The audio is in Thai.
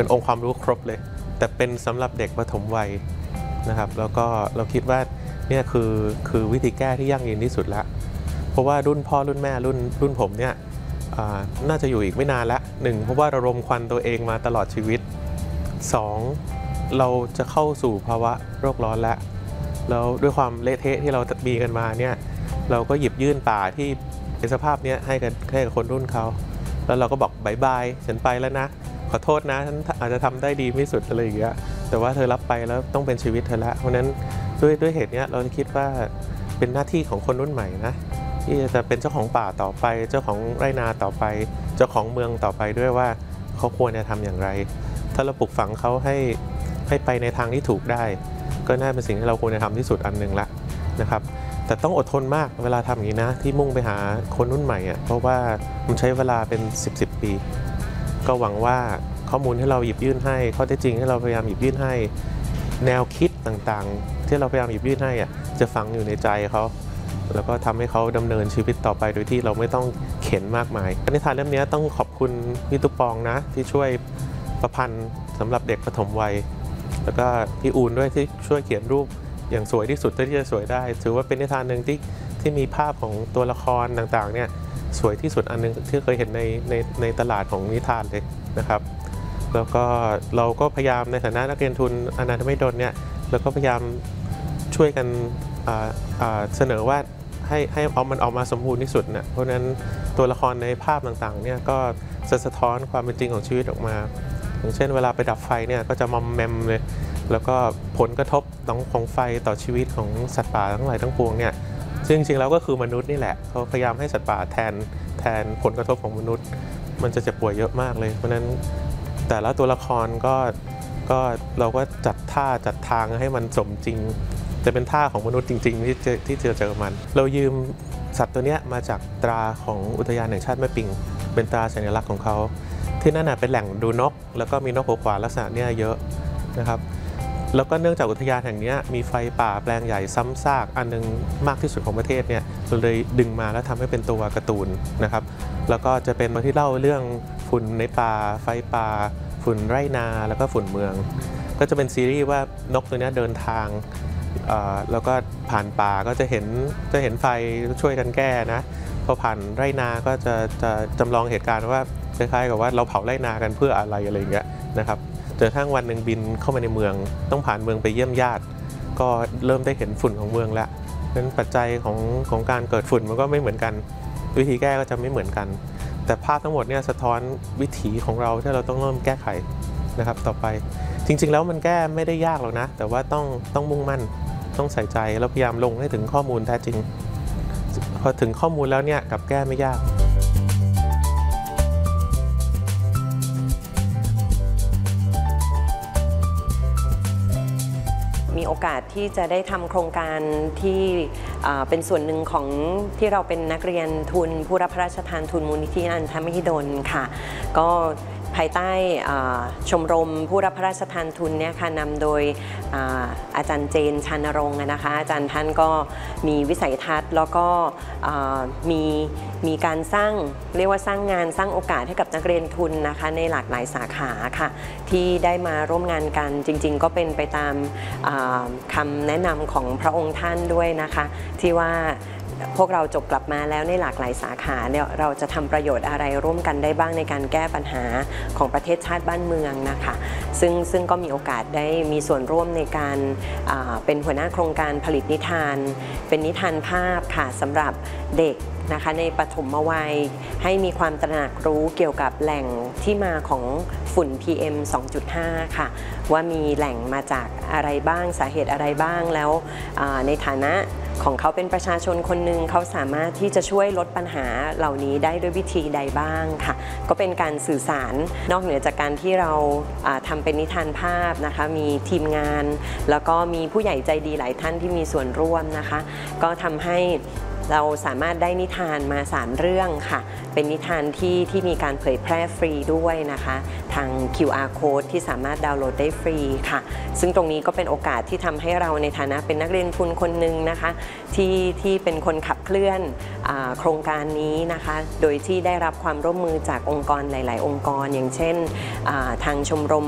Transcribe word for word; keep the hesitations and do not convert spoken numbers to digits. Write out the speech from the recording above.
เป็นองค์ความรู้ครบเลยแต่เป็นสำหรับเด็กประถมวัยนะครับแล้วก็เราคิดว่าเนี่ยคือคือวิธีแก้ที่ยั่งยืนที่สุดแล้วเพราะว่ารุ่นพ่อรุ่นแม่รุ่นรุ่นผมเนี่ยน่าจะอยู่อีกไม่นานละหนึ่งเพราะว่าเรารมควันตัวเองมาตลอดชีวิตสองเราจะเข้าสู่ภาวะโลกร้อนแล้วแล้วด้วยความเละเทะที่เรามีกันมาเนี่ยเราก็หยิบยื่นป่าที่เป็นสภาพนี้ให้กันให้กับคนรุ่นเขาแล้วเราก็บอกบายบายฉันไปแล้วนะขอโทษนะฉันอาจจะทำได้ดีไม่สุดอะไรอย่างเงี้ยแต่ว่าเธอรับไปแล้วต้องเป็นชีวิตเธอละเพราะนั้นด้วยด้วยเหตุนี้เราคิดว่าเป็นหน้าที่ของคนรุ่นใหม่นะที่จะเป็นเจ้าของป่าต่อไปเจ้าของไร่นาต่อไปเจ้าของเมืองต่อไปด้วยว่าเขาควรจะทำอย่างไรถ้าเราปลูกฝังเขาให้ให้ไปในทางที่ถูกได้ก็น่าเป็นสิ่งที่เราควรจะทำที่สุดอันหนึ่งละนะครับแต่ต้องอดทนมากเวลาทำอย่างนี้นะที่มุ่งไปหาคนรุ่นใหม่อ่ะเพราะว่ามันใช้เวลาเป็นสิบสิบปีก็หวังว่าข้อมูลที่เราหยิบยื่นให้ข้อเท็จจริงที่เราพยายามหยิบยื่นให้แนวคิดต่างๆที่เราพยายามหยิบยื่นให้อ่ะจะฝังอยู่ในใจเขาแล้วก็ทำให้เขาดำเนินชีวิตต่อไปโดยที่เราไม่ต้องเข็นมากมายนิทานเล่มนี้ต้องขอบคุณพี่ตุ๊กปองนะที่ช่วยประพันธ์สำหรับเด็กประถมวัยแล้วก็พี่อูนด้วยที่ช่วยเขียนรูปอย่างสวยที่สุดที่จะสวยได้ถือว่าเป็นนิทานหนึ่งที่ที่มีภาพของตัวละครต่างๆเนี่ยสวยที่สุดอันนึงที่เคยเห็นในในในตลาดของนิทานเลยนะครับแล้วก็เราก็พยายามในฐานะนักเรียนทุนอนันทมหิดลเนี่ยเราก็พยายามช่วยกันเสนอว่าให้ให้เอามันออกมาสมบูรณ์ที่สุดเนี่ยเพราะฉะนั้นตัวละครในภาพต่างๆเนี่ยก็สะท้อนความเป็นจริงของชีวิตออกมาอย่างเช่นเวลาไปดับไฟเนี่ยก็จะมอมแมมเลยแล้วก็ผลกระทบของไฟต่อชีวิตของสัตว์ป่าทั้งหลายทั้งปวงเนี่ยซึ่งจริงๆแล้วก็คือมนุษย์นี่แหละเขาพยายามให้สัตว์ป่าแทนแทนผลกระทบของมนุษย์มันจะเจ็บป่วยเยอะมากเลยเพราะฉะนั้นแต่ละตัวละครก็ก็เราก็จัดท่าจัดทางให้มันสมจริงจะเป็นท่าของมนุษย์จริงๆที่เจอที่เจอเจอมันเรายืมสัตว์ตัวนี้มาจากตราของอุทยานแห่งชาติแม่ปิงเป็นตราสัญลักษณ์ของเขาที่นั่นเป็นแหล่งดูนกแล้วก็มีนกหัวขวานลักษณะเนี้ยเยอะนะครับแล้วก็เนื่องจากอุทยานแห่งนี้มีไฟป่าแปลงใหญ่ซ้ำซากอันนึงมากที่สุดของประเทศเนี่ยเราเลยดึงมาแล้วทำให้เป็นตัวการ์ตูนนะครับแล้วก็จะเป็นมาที่เล่าเรื่องฝุ่นในป่าไฟป่าฝุ่นไร่นาแล้วก็ฝุ่นเมืองก็จะเป็นซีรีส์ว่านกตัวนี้เดินทางแล้วก็ผ่านป่าก็จะเห็นจะเห็นไฟช่วยกันแก้นะพอผ่านไร่นาก็จะจะจำลองเหตุการณ์ว่าคล้ายๆกับว่าเราเผาไร่นากันเพื่ออะไรอะไรอย่างเงี้ยนะครับจนกระทั่งวันหนึ่งบินเข้ามาในเมืองต้องผ่านเมืองไปเยี่ยมญาติก็เริ่มได้เห็นฝุ่นของเมืองแล้วนั้นปัจจัยของของการเกิดฝุ่นมันก็ไม่เหมือนกันวิธีแก้ก็จะไม่เหมือนกันแต่ภาพทั้งหมดเนี่ยสะท้อนวิถีของเราที่เราต้องเริ่มแก้ไขนะครับต่อไปจริงๆแล้วมันแก้ไม่ได้ยากหรอกนะแต่ว่าต้องต้องมุ่งมั่นต้องใส่ใจแล้วพยายามลงให้ถึงข้อมูลแท้จริงพอถึงข้อมูลแล้วเนี่ยกับแก้ไม่ยากมีโอกาสที่จะได้ทำโครงการที่เป็นส่วนหนึ่งของที่เราเป็นนักเรียนทุนผู้รับพระราชทานทุนมูลนิธิอนันทมหิดลค่ะก็ภายใต้ชมรมผู้รับพระราชทานทุนเนี่ยค่ะนำโดยอาจารย์เจนชานรงค์นะคะอาจารย์ท่านก็มีวิสัยทัศน์แล้วก็มีมีการสร้างเรียกว่าสร้างงานสร้างโอกาสให้กับนักเรียนทุนนะคะในหลากหลายสาขาค่ะที่ได้มาร่วมงานกันจริงๆก็เป็นไปตามคำแนะนำของพระองค์ท่านด้วยนะคะที่ว่าพวกเราจบกลับมาแล้วในหลากหลายสาขาเนี่ยเราจะทำประโยชน์อะไรร่วมกันได้บ้างในการแก้ปัญหาของประเทศชาติบ้านเมืองนะคะซึ่งซึ่งก็มีโอกาสได้มีส่วนร่วมในการเป็นหัวหน้าโครงการผลิตนิทานเป็นนิทานภาพค่ะสำหรับเด็กนะคะในปฐมวัยให้มีความตระหนักรู้เกี่ยวกับแหล่งที่มาของฝุ่น พี เอ็ม สองจุดห้า ค่ะว่ามีแหล่งมาจากอะไรบ้างสาเหตุอะไรบ้างแล้วในฐานะของเขาเป็นประชาชนคนหนึ่งเขาสามารถที่จะช่วยลดปัญหาเหล่านี้ได้ด้วยวิธีใดบ้างค่ะก็เป็นการสื่อสารนอกเหนือจากการที่เราทำเป็นนิทานภาพนะคะมีทีมงานแล้วก็มีผู้ใหญ่ใจดีหลายท่านที่มีส่วนร่วมนะคะก็ทำให้เราสามารถได้นิทานมาสามเรื่องค่ะเป็นนิทานที่ที่มีการเผยแพร่ฟรีด้วยนะคะทาง คิว อาร์ Code ที่สามารถดาวน์โหลดได้ฟรีค่ะซึ่งตรงนี้ก็เป็นโอกาสที่ทำให้เราในฐานะเป็นนักเรียนทุนคนหนึ่งนะคะที่ที่เป็นคนขับเคลื่อนโครงการนี้นะคะโดยที่ได้รับความร่วมมือจากองค์กรหลายๆองค์กรอย่างเช่นทางชมรม